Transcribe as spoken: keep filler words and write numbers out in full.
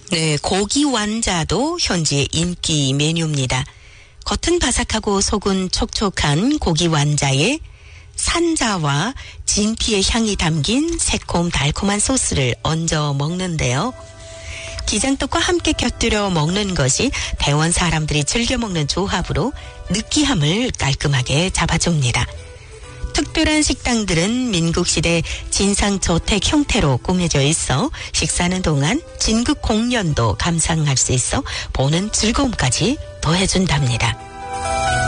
네, 고기 완자도 현재 인기 메뉴입니다. 겉은 바삭하고 속은 촉촉한 고기 완자에 산자와 진피의 향이 담긴 새콤달콤한 소스를 얹어 먹는데요. 기장떡과 함께 곁들여 먹는 것이 대원 사람들이 즐겨 먹는 조합으로 느끼함을 깔끔하게 잡아줍니다. 특별한 식당들은 민국시대 진상저택 형태로 꾸며져 있어 식사하는 동안 진극 공연도 감상할 수 있어 보는 즐거움까지 더해준답니다.